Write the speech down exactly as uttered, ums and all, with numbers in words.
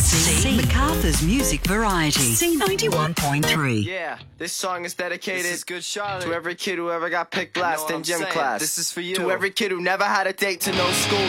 C. MacArthur's Music Variety. C ninety-one point three. Yeah, this song is dedicated This is good, Charlotte. to every kid who ever got picked last what in I'm gym saying? class. This is for you. To every kid who never had a date to no school.